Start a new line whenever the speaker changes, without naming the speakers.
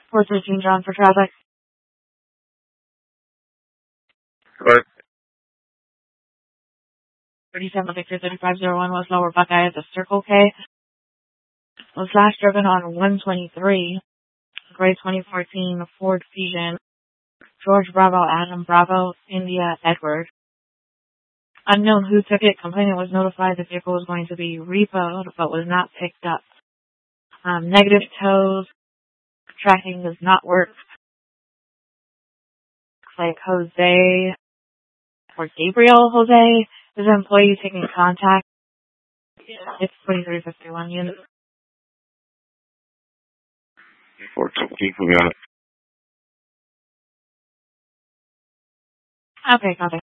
413 John for traffic.
Correct.
37 Victor 3501 was Lower Buckeye at the Circle K. Was last driven on 123, gray 2014 Ford Fusion, George Bravo, Adam Bravo, India Edward. Unknown who took it. Complainant was notified the vehicle was going to be repoed, but was not picked up. Negative tows. Tracking does not work. Looks like Jose, or Gabriel Jose, is an employee taking contact. It's 2351 unit.
415, we got it.
Okay, copy.